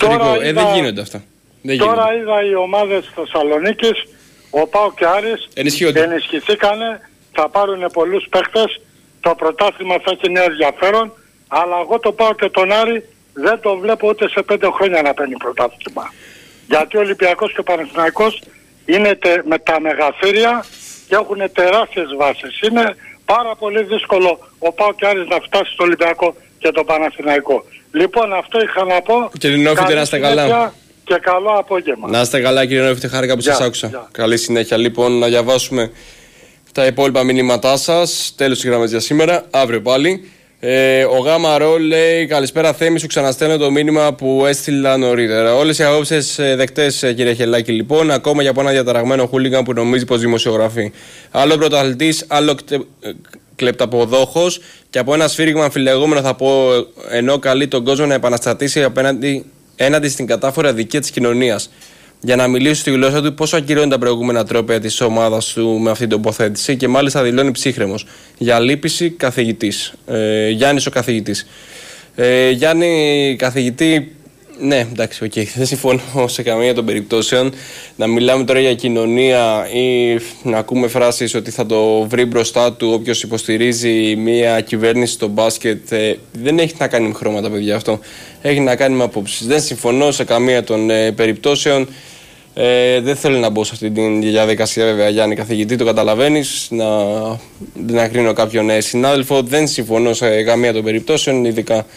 ιστορικό. Δεν γίνονται αυτά. Τώρα είδα οι ομάδες της Θεσσαλονίκης, ο ΠΑΟΚ και Άρης ενισχυθήκανε, θα πάρουν πολλούς παίκτες, το πρωτάθλημα θα έχει νέο ενδιαφέρον, αλλά εγώ το ΠΑΟΚ και τον Άρη δεν το βλέπω ούτε σε 5 χρόνια να παίρνει πρωτάθλημα. Γιατί ο Ολυμπιακός και ο Παναθηναϊκός είναι με τα μεγαθύρια και έχουν τεράστιες βάσεις. Είναι πάρα πολύ δύσκολο ο ΠΑΟΚ και Άρης να φτάσει στο Ολυμπιακό και το Παναθηναϊκό. Λοιπόν, αυτό είχα να πω. Κύριε Νεόφιτε, να είστε καλά. Και καλό απόγευμα. Να είστε καλά, κύριε Νεόφιτε, χάρηκα που σας άκουσα. Καλή συνέχεια. Λοιπόν, να διαβάσουμε τα υπόλοιπα μηνύματά σας. Τέλος της γραμμής για σήμερα. Αύριο πάλι. Ο Γάμα Ρο λέει: Καλησπέρα, Θέμη, σου ξαναστέλνω το μήνυμα που έστειλα νωρίτερα. Όλες οι απόψεις δεκτές, κύριε Χελάκη, λοιπόν. Ακόμα και από ένα διαταραγμένο χούλιγκαν που νομίζει πως δημοσιογραφεί. Άλλο πρωταθλητής, άλλο κλεπταποδόχος. Και από ένα σφύριγμα αμφιλεγόμενο θα πω, ενώ καλεί τον κόσμο να επαναστατήσει έναντι στην κατάφορη αδικία της κοινωνίας. Για να μιλήσει στη γλώσσα του πόσο ακυρώνει τα προηγούμενα τρόπια της ομάδας του με αυτή την τοποθέτηση και μάλιστα δηλώνει ψύχρεμος. Για λύπηση καθηγητής. Γιάννης ο καθηγητής. Γιάννη καθηγητή, ναι, εντάξει, δεν συμφωνώ σε καμία των περιπτώσεων. Να μιλάμε τώρα για κοινωνία ή να ακούμε φράσεις ότι θα το βρει μπροστά του όποιος υποστηρίζει μια κυβέρνηση στο μπάσκετ. Δεν έχει να κάνει με χρώματα, παιδιά, αυτό. Έχει να κάνει με απόψεις. Δεν συμφωνώ σε καμία των περιπτώσεων. Δεν θέλω να μπω σε αυτή τη διαδικασία, βέβαια, Γιάννη καθηγητή, το καταλαβαίνεις. Να κρίνω κάποιον συνάδελφο. Δεν συμφωνώ σε καμία των περιπτώσεων, ειδικά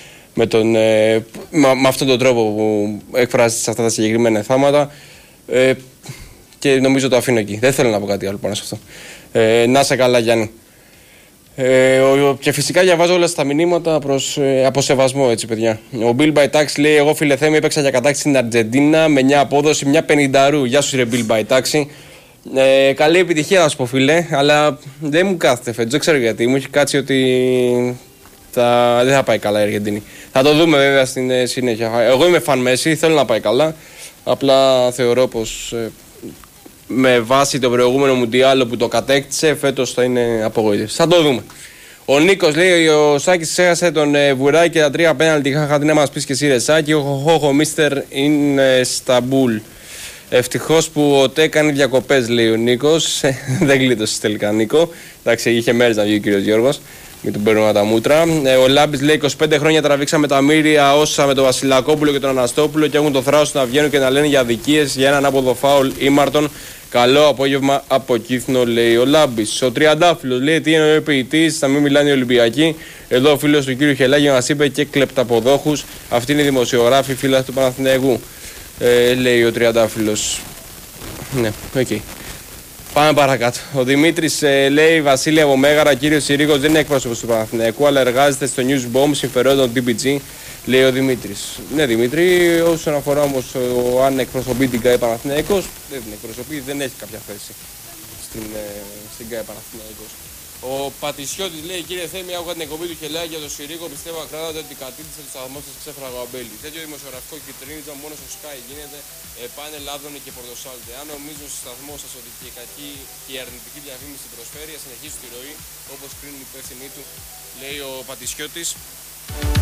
με αυτόν τον τρόπο που εκφράζεται σε αυτά τα συγκεκριμένα θάματα. Και νομίζω το αφήνω εκεί. Δεν θέλω να πω κάτι άλλο πάνω σε αυτό. Να είσαι καλά, Γιάννη. Και φυσικά διαβάζω όλα στα μηνύματα από σεβασμό, έτσι, παιδιά. Ο Bill by Tax λέει: Εγώ, φίλε Θέμη, έπαιξα για κατάξη στην Αργεντίνα με μια απόδοση μια 50. Γεια σου, ρε Bill by Tax. Καλή επιτυχία, να σου πω, φίλε, αλλά δεν μου κάθεται φέτος. Δεν ξέρω γιατί. Μου έχει κάτσει ότι δεν θα πάει καλά η Αργεντίνη. Θα το δούμε, βέβαια, στην συνέχεια. Εγώ είμαι φαν Μέση, θέλω να πάει καλά. Απλά θεωρώ πως με βάση το προηγούμενο Μουντιάλο που το κατέκτησε, φέτος θα είναι απογοήτευση. Θα το δούμε. Ο Νίκος λέει: Ο Σάκης έχασε τον Βουράκη και τα 3 πέναλτι. Είχα να μας πεις και εσύ, ρε Σάκη. Ο Μίστερ είναι Σταμπούλ. Ευτυχώς που ο Τέ κάνει διακοπές, λέει ο Νίκος. Δεν γλίτωσε τελικά, Νίκο. Εντάξει, είχε μέρες να βγει ο κύριος Γιώργος. Μην τον παίρνουμε τα μούτρα. Ο Λάμπης λέει: 25 χρόνια τραβήξαμε τα μύρια όσα με τον Βασιλακόπουλο και τον Αναστόπουλο και έχουν το θράσος να βγαίνουν και να λένε για αδικίες για έναν άποδο φάουλ ήμαρτον. Καλό απόγευμα από Κύθνο, λέει ο Λάμπης. Ο Τριαντάφυλλος λέει: Τι είναι ο ποιητής, θα μην μιλάνε οι Ολυμπιακοί. Εδώ ο φίλος του κύριου Χελάγη μας είπε και κλεπταποδόχους. Αυτή είναι η δημοσιογράφη φίλα του Παναθηναϊκού. Λέει ο Τριαντάφυλλος. Ναι, οκ. Πάμε παρακάτω. Ο Δημήτρης λέει: Βασίλη από Μέγαρα, κύριος Συρίγος δεν είναι εκπρόσωπος του Παναθηναϊκού, αλλά εργάζεται στο Newsbomb συμφερόντων TPG, λέει ο Δημήτρης. Ναι, Δημήτρη, όσον αφορά όμως αν εκπροσωπεί την ΚΑΕ Παναθηναϊκός, δεν την εκπροσωπεί, δεν έχει κάποια θέση στην ΚΑΕ Παναθηναϊκός. Ο Πατησιώτης λέει: Κύριε Θέμη, άκουγα την εκπομπή του Χελάκη για το Συρίγο. Πιστεύω ακράδαντα ότι κατήτησε το σταθμό σας ξέφραγα ο Μπέλη. Τέτοιο δημοσιογραφικό κυτρίνιζα μόνο στο Sky γίνεται. Πάνε Λάδωνη και Πορτοσάλτε. Αν νομίζουν στο σταθμό σας ότι η αρνητική διαφήμιση προσφέρει, συνεχίζει τη ροή όπως κρίνουν οι υπεύθυνοι του, λέει ο Πατησιώτης.